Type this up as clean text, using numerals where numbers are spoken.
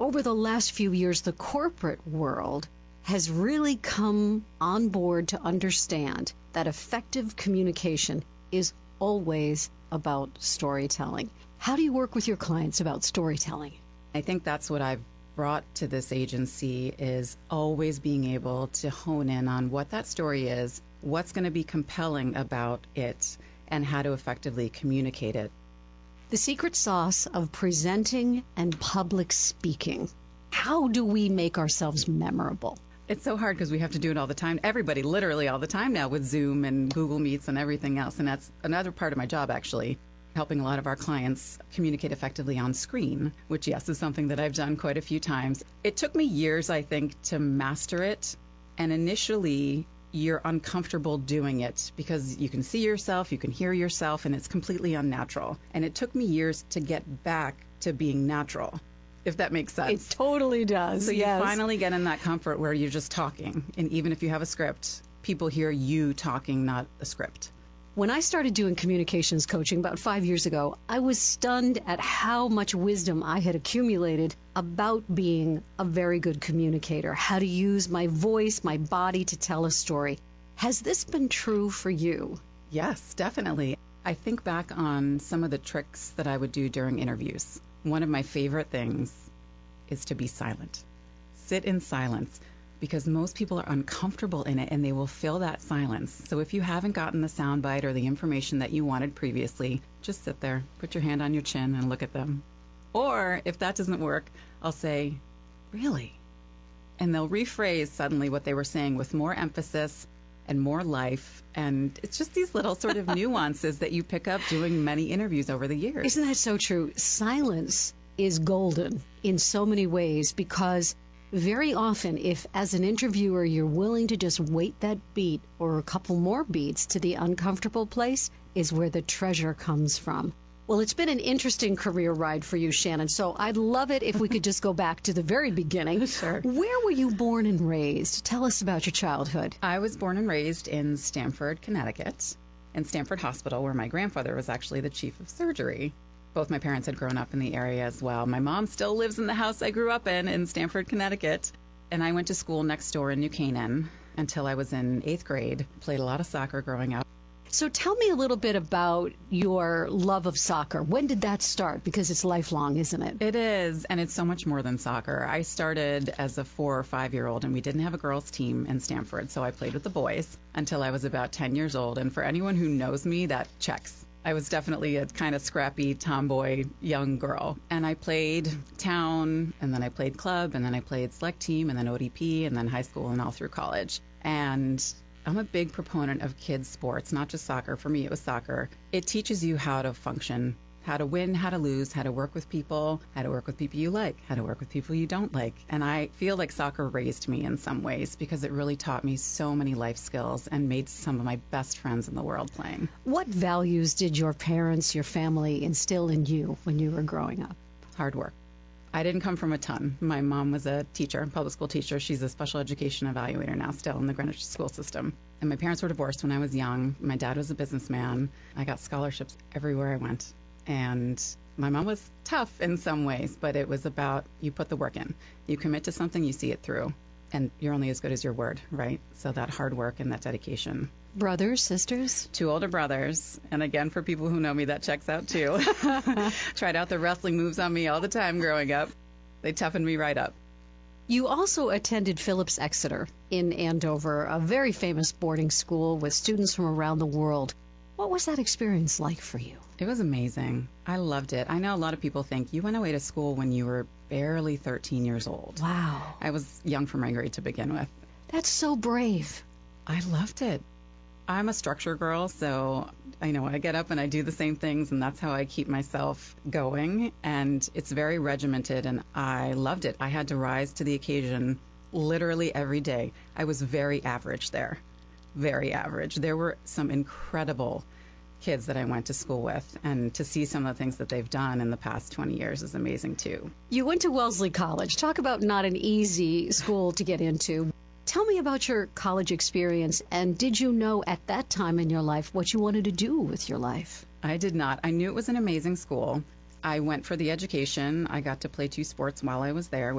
over the last few years, the corporate world has really come on board to understand that effective communication is always about storytelling. How do you work with your clients about storytelling? I think that's what I've brought to this agency, is always being able to hone in on what that story is, what's going to be compelling about it, and how to effectively communicate it. The secret sauce of presenting and public speaking. How do we make ourselves memorable? It's so hard because we have to do it all the time. Everybody, literally all the time now, with Zoom and Google Meets and everything else. And that's another part of my job, actually, helping a lot of our clients communicate effectively on screen, which, yes, is something that I've done quite a few times. It took me years, I think, to master it. And initially, you're uncomfortable doing it because you can see yourself, you can hear yourself, and it's completely unnatural. And it took me years to get back to being natural, if that makes sense. It totally does. So yes. You finally get in that comfort where you're just talking. And even if you have a script, people hear you talking, not a script. When I started doing communications coaching about 5 years ago, I was stunned at how much wisdom I had accumulated about being a very good communicator, how to use my voice, my body to tell a story. Has this been true for you? Yes, definitely. I think back on some of the tricks that I would do during interviews. One of my favorite things is to be silent. Sit in silence, because most people are uncomfortable in it and they will fill that silence. So if you haven't gotten the soundbite or the information that you wanted previously, just sit there, put your hand on your chin and look at them. Or if that doesn't work, I'll say, really? And they'll rephrase suddenly what they were saying with more emphasis and more life. And it's just these little sort of nuances that you pick up doing many interviews over the years. Isn't that so true? Silence is golden in so many ways, because very often, if as an interviewer you're willing to just wait that beat or a couple more beats to the uncomfortable place, is where the treasure comes from. Well, it's been an interesting career ride for you, Shannon, so I'd love it if we could just go back to the very beginning. Sure. Where were you born and raised? Tell us about your childhood. I was born and raised in Stamford, Connecticut, in Stamford Hospital, where my grandfather was actually the chief of surgery. Both my parents had grown up in the area as well. My mom still lives in the house I grew up in Stamford, Connecticut. And I went to school next door in New Canaan until I was in 8th grade. Played a lot of soccer growing up. So tell me a little bit about your love of soccer. When did that start? Because it's lifelong, isn't it? It is, and it's so much more than soccer. I started as a 4 or 5-year-old, and we didn't have a girls' team in Stamford, so I played with the boys until I was about 10 years old. And for anyone who knows me, that checks. I was definitely a kind of scrappy tomboy young girl. And I played town, and then I played club, and then I played select team, and then ODP, and then high school, and all through college. And I'm a big proponent of kids' sports, not just soccer. For me, it was soccer. It teaches you how to function, how to win, how to lose, how to work with people you like, how to work with people you don't like. And I feel like soccer raised me in some ways because it really taught me so many life skills and made some of my best friends in the world playing. What values did your parents, your family instill in you when you were growing up? Hard work. I didn't come from a ton. My mom was a teacher, public school teacher. She's a special education evaluator now still in the Greenwich school system. And my parents were divorced when I was young. My dad was a businessman. I got scholarships everywhere I went. And my mom was tough in some ways, but it was about you put the work in. You commit to something, you see it through. And you're only as good as your word, right? So that hard work and that dedication. Brothers, sisters? 2 older brothers. And again, for people who know me, that checks out too. Tried out the wrestling moves on me all the time growing up. They toughened me right up. You also attended Phillips Exeter in Andover, a very famous boarding school with students from around the world. What was that experience like for you? It was amazing. I loved it. I know a lot of people think you went away to school when you were barely 13 years old. Wow. I was young for my grade to begin with. That's so brave. I loved it. I'm a structure girl, so I get up and I do the same things, and that's how I keep myself going. And it's very regimented, and I loved it. I had to rise to the occasion literally every day. I was very average there. Very average. There were some incredible kids that I went to school with, and to see some of the things that they've done in the past 20 years is amazing too. You went to Wellesley College. Talk about not an easy school to get into. Tell me about your college experience, and did you know at that time in your life what you wanted to do with your life? I did not. I knew it was an amazing school. I went for the education. I got to play 2 sports while I was there,